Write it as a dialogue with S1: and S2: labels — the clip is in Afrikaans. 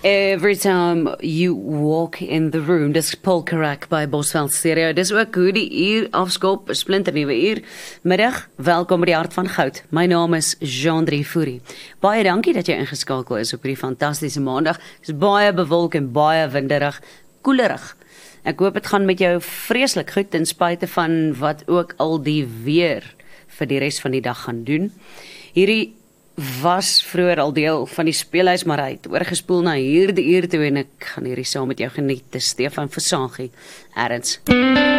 S1: Every time you walk in the room, dis Paul Carrack by Bosveld Stereo. Dis ook hoe die uur afskop, splinternuwe uur. Middag, welkom by die Hart van Goud. My naam is Jean-Drie Fourie. Baie dankie dat jy ingeskakel is op hierdie fantastiese maandag. Dis baie bewolk en baie winderig, koelerig. Ek hoop het gaan met jou vreeslik goed, ten spyte van wat ook al die weer vir die res van die dag gaan doen. Hierdie was vroeër al deel van die speelhuis, maar hy het oorgespoel na hierdie uur toe en ek gaan hierdie saam met jou geniet. Dis Stefan Versagie, Erns.